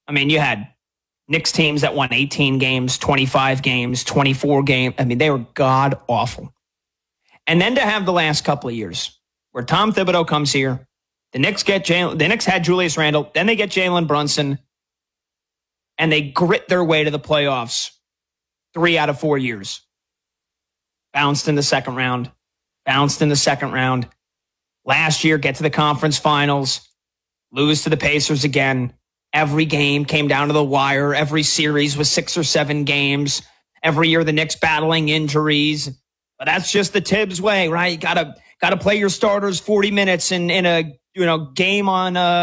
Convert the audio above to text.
I mean, you had Knicks teams that won 18 games, 25 games, 24 games. I mean, they were god awful. And then to have the last couple of years where Tom Thibodeau comes here, the Knicks had Julius Randle, then they get Jalen Brunson, and they grit their way to the playoffs 3 out of 4 years. Bounced in the second round. Last year, get to the conference finals, lose to the Pacers again. Every game came down to the wire. Every series was 6 or 7 games. Every year, the Knicks battling injuries. But that's just the Tibbs way, right? You gotta play your starters 40 minutes in a game on